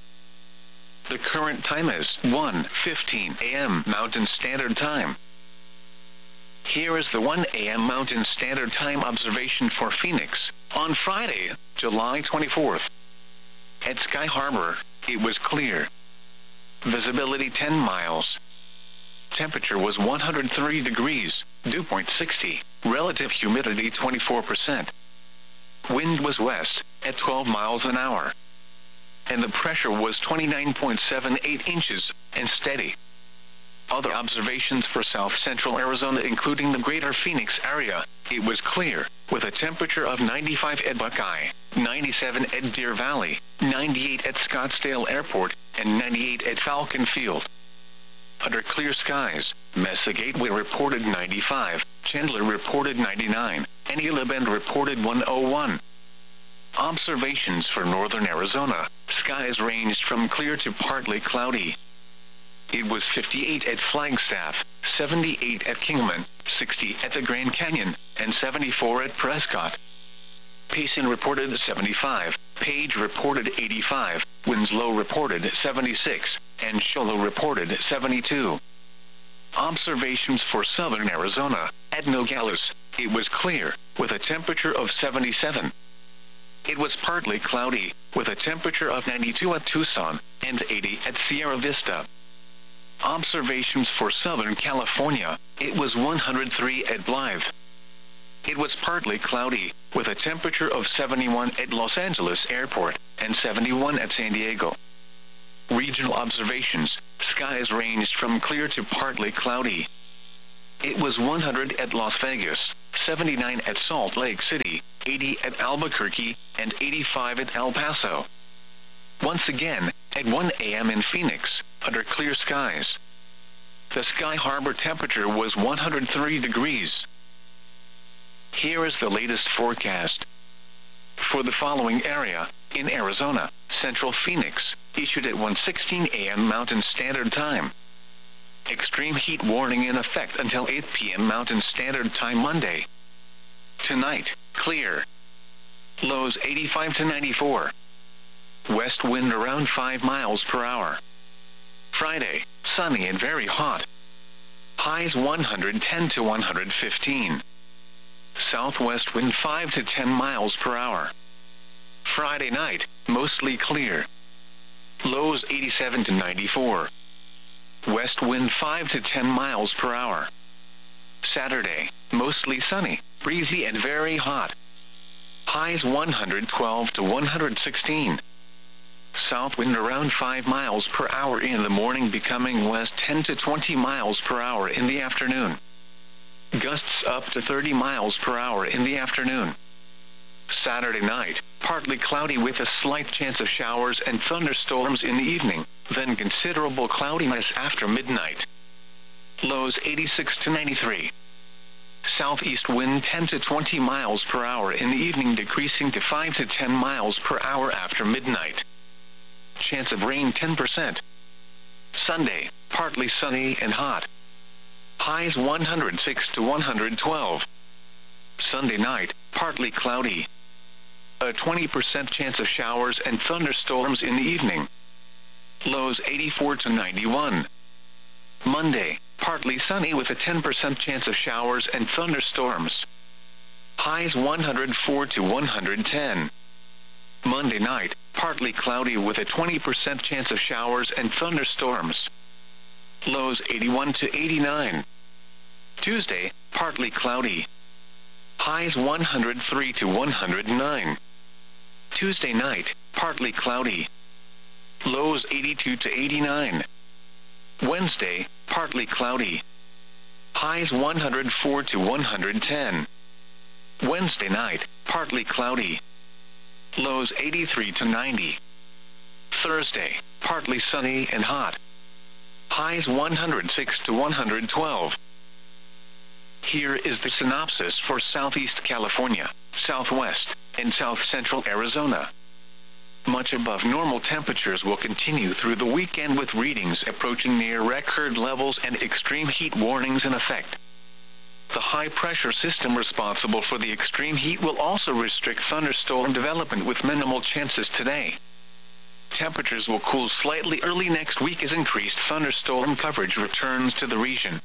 The current time is one fifteen a m Mountain Standard Time. Here is the one a m Mountain Standard Time observation for Phoenix, on Friday, July twenty-fourth. At Sky Harbor, it was clear. Visibility ten miles. Temperature was one hundred three degrees, dew point sixty, relative humidity twenty-four percent. Wind was west, at twelve miles an hour. And the pressure was twenty-nine point seven eight inches, and steady. Other observations for South Central Arizona including the greater Phoenix area, it was clear, with a temperature of ninety-five at Buckeye, ninety-seven at Deer Valley, ninety-eight at Scottsdale Airport, and ninety-eight at Falcon Field. Under clear skies, Mesa Gateway reported ninety-five, Chandler reported ninety-nine, and Gila Bend reported one oh one. Observations for northern Arizona, skies ranged from clear to partly cloudy. It was fifty-eight at Flagstaff, seventy-eight at Kingman, sixty at the Grand Canyon, and seventy-four at Prescott. Payson reported seventy-five, Page reported eighty-five, Winslow reported seventy-six, and Show Low reported seventy-two. Observations for southern Arizona, at Nogales, it was clear, with a temperature of seventy-seven. It was partly cloudy, with a temperature of ninety-two at Tucson, and eighty at Sierra Vista. Observations for southern California, it was one hundred three at Blythe. It was partly cloudy, with a temperature of seventy-one at Los Angeles Airport and seventy-one at San Diego. Regional observations: skies ranged from clear to partly cloudy. It was one hundred at Las Vegas, seventy-nine at Salt Lake City, eighty at Albuquerque, and eighty-five at El Paso. Once again, at one A M in Phoenix, under clear skies. The Sky Harbor temperature was one hundred three degrees. Here is the latest forecast. For the following area, in Arizona, Central Phoenix, issued at one sixteen A M Mountain Standard Time. Extreme heat warning in effect until eight P M Mountain Standard Time Monday. Tonight, clear. Lows eighty-five to ninety-four. West wind around five miles per hour. Friday, sunny and very hot. Highs one hundred ten to one hundred fifteen. Southwest wind five to ten miles per hour. Friday night, mostly clear. Lows eighty-seven to ninety-four. West wind five to ten miles per hour. Saturday, mostly sunny, breezy and very hot. Highs one hundred twelve to one hundred sixteen. South wind around five miles per hour in the morning, becoming west ten to twenty miles per hour in the afternoon. Gusts up to thirty miles per hour in the afternoon. Saturday night, partly cloudy with a slight chance of showers and thunderstorms in the evening, then considerable cloudiness after midnight. Lows eighty-six to ninety-three. Southeast wind ten to twenty miles per hour in the evening, decreasing to five to ten miles per hour after midnight. Chance of rain ten percent. Sunday, partly sunny and hot. Highs one hundred six to one hundred twelve. Sunday night, partly cloudy. A twenty percent chance of showers and thunderstorms in the evening. Lows eighty-four to ninety-one. Monday, partly sunny with a ten percent chance of showers and thunderstorms. Highs one hundred four to one hundred ten. Monday night, partly cloudy with a twenty percent chance of showers and thunderstorms. Lows eighty-one to eighty-nine. Tuesday, partly cloudy. Highs one hundred three to one hundred nine. Tuesday night, partly cloudy. Lows eighty-two to eighty-nine. Wednesday, partly cloudy. Highs one hundred four to one hundred ten. Wednesday night, partly cloudy. Lows eighty-three to ninety. Thursday, partly sunny and hot. Highs one hundred six to one hundred twelve. Here is the synopsis for Southeast California, Southwest, and South Central Arizona. Much above normal temperatures will continue through the weekend, with readings approaching near record levels and extreme heat warnings in effect. The high-pressure system responsible for the extreme heat will also restrict thunderstorm development with minimal chances today. Temperatures will cool slightly early next week as increased thunderstorm coverage returns to the region.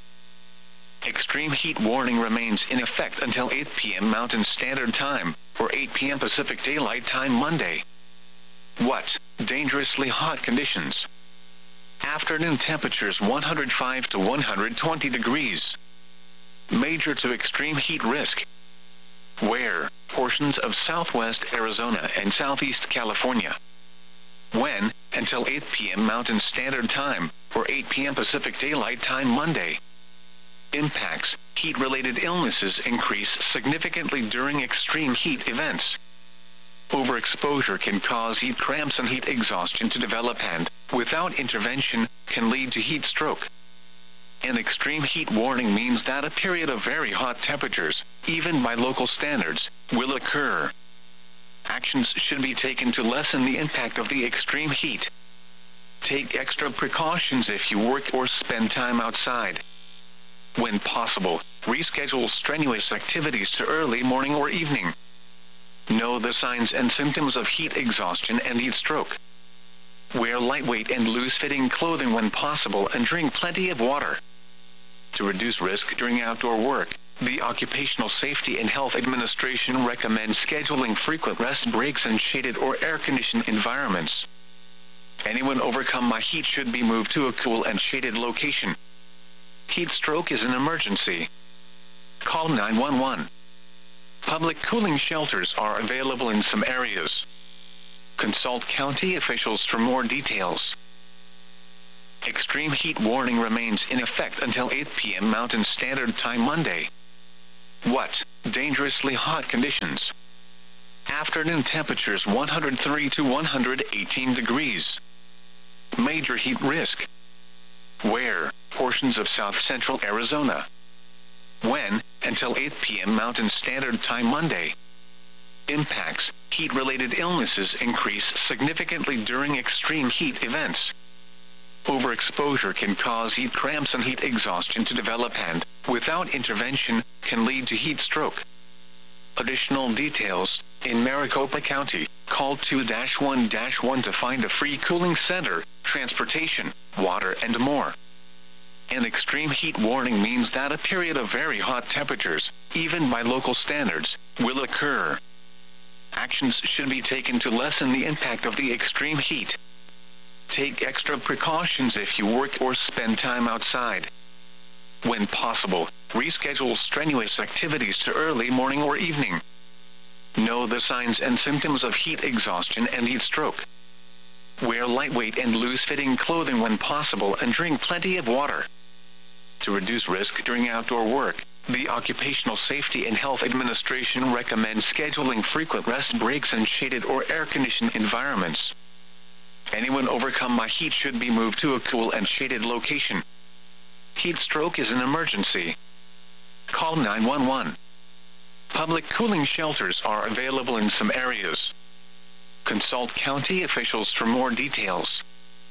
Extreme heat warning remains in effect until eight P M Mountain Standard Time, or eight P M Pacific Daylight Time Monday. What? Dangerously hot conditions. Afternoon temperatures one hundred five to one hundred twenty degrees. Major to extreme heat risk. Where? Portions of southwest Arizona and southeast California. When? Until eight P M Mountain Standard Time, or eight P M Pacific Daylight Time Monday. Impacts: heat-related illnesses increase significantly during extreme heat events. Overexposure can cause heat cramps and heat exhaustion to develop and, without intervention, can lead to heat stroke. An extreme heat warning means that a period of very hot temperatures, even by local standards, will occur. Actions should be taken to lessen the impact of the extreme heat. Take extra precautions if you work or spend time outside. When possible, reschedule strenuous activities to early morning or evening. Know the signs and symptoms of heat exhaustion and heat stroke. Wear lightweight and loose-fitting clothing when possible and drink plenty of water. To reduce risk during outdoor work, the Occupational Safety and Health Administration recommends scheduling frequent rest breaks in shaded or air-conditioned environments. Anyone overcome by heat should be moved to a cool and shaded location. Heat stroke is an emergency. Call nine one one. Public cooling shelters are available in some areas. Consult county officials for more details. Extreme heat warning remains in effect until eight p m Mountain Standard Time Monday. What? Dangerously hot conditions. Afternoon temperatures one hundred three to one hundred eighteen degrees. Major heat risk. Where? Portions of south central Arizona. When? Until eight p m Mountain Standard Time Monday. Impacts. Heat-related illnesses increase significantly during extreme heat events. Overexposure can cause heat cramps and heat exhaustion to develop and, without intervention, can lead to heat stroke. Additional details. In Maricopa County, call two one one to find a free cooling center, transportation, water and more. An extreme heat warning means that a period of very hot temperatures, even by local standards, will occur. Actions should be taken to lessen the impact of the extreme heat. Take extra precautions if you work or spend time outside. When possible, reschedule strenuous activities to early morning or evening. Know the signs and symptoms of heat exhaustion and heat stroke. Wear lightweight and loose-fitting clothing when possible and drink plenty of water. To reduce risk during outdoor work, the Occupational Safety and Health Administration recommends scheduling frequent rest breaks in shaded or air-conditioned environments. Anyone overcome by heat should be moved to a cool and shaded location. Heat stroke is an emergency. Call nine one one. Public cooling shelters are available in some areas. Consult county officials for more details.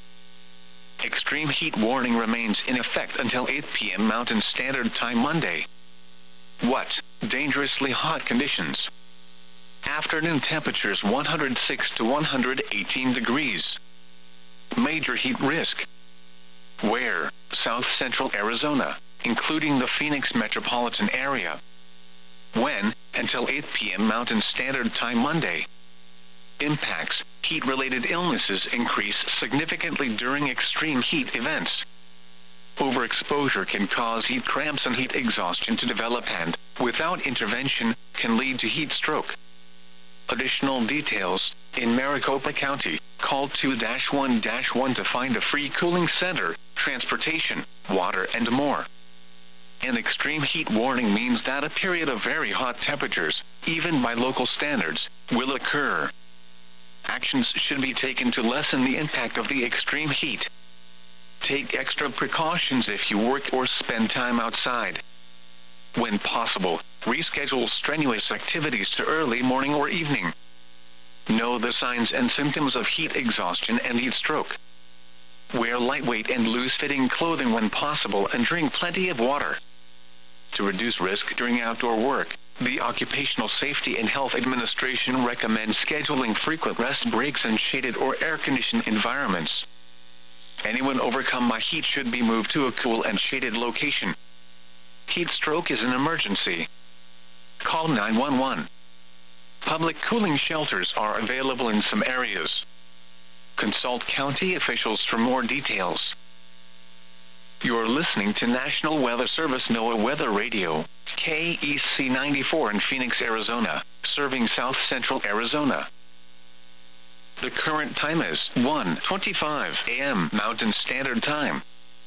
Extreme heat warning remains in effect until eight p m Mountain Standard Time Monday. What? Dangerously hot conditions. Afternoon temperatures one hundred six to one hundred eighteen degrees. Major heat risk. Where? South central Arizona, including the Phoenix metropolitan area. When? Until eight p m Mountain Standard Time Monday. Impacts. Heat-related illnesses increase significantly during extreme heat events. Overexposure can cause heat cramps and heat exhaustion to develop and, without intervention, can lead to heat stroke. Additional details. In Maricopa County, call two one one to find a free cooling center, transportation, water and more. An extreme heat warning means that a period of very hot temperatures, even by local standards, will occur. Actions should be taken to lessen the impact of the extreme heat. Take extra precautions if you work or spend time outside. When possible, reschedule strenuous activities to early morning or evening. Know the signs and symptoms of heat exhaustion and heat stroke. Wear lightweight and loose-fitting clothing when possible and drink plenty of water. To reduce risk during outdoor work, the Occupational Safety and Health Administration recommends scheduling frequent rest breaks in shaded or air-conditioned environments. Anyone overcome by heat should be moved to a cool and shaded location. Heat stroke is an emergency. Call nine one one. Public cooling shelters are available in some areas. Consult county officials for more details. You're listening to National Weather Service NOAA Weather Radio, K E C ninety-four in Phoenix, Arizona, serving south central Arizona. The current time is one twenty-five a m Mountain Standard Time.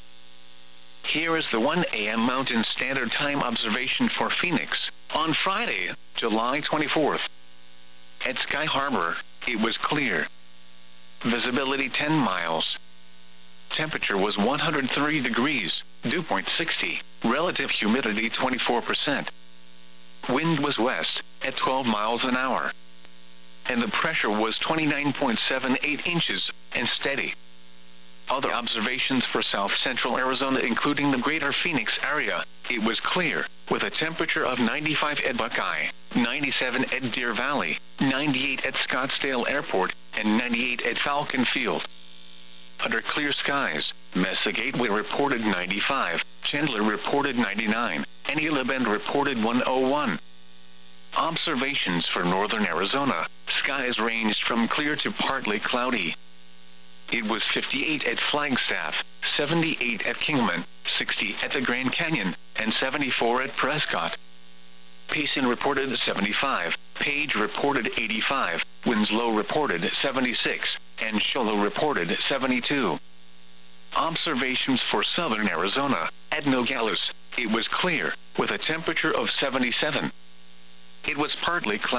Here is the one a m Mountain Standard Time observation for Phoenix, on Friday, July twenty-fourth. At Sky Harbor, it was clear. Visibility ten miles. Temperature was one hundred three degrees, dew point sixty, relative humidity twenty-four percent. Wind was west, at twelve miles an hour. And the pressure was twenty-nine point seven eight inches, and steady. Other observations for south central Arizona including the greater Phoenix area, it was clear, with a temperature of ninety-five at Buckeye, ninety-seven at Deer Valley, ninety-eight at Scottsdale Airport, and ninety-eight at Falcon Field. Under clear skies, Mesa Gateway reported ninety-five, Chandler reported ninety-nine, and Gila Bend reported one oh one. Observations for northern Arizona, skies ranged from clear to partly cloudy. It was fifty-eight at Flagstaff, seventy-eight at Kingman, sixty at the Grand Canyon, and seventy-four at Prescott. Payson reported seventy-five, Page reported eighty-five, Winslow reported seventy-six, and Show Low reported seventy-two. Observations for southern Arizona. At Nogales, it was clear, with a temperature of seventy-seven. It was partly cloudy.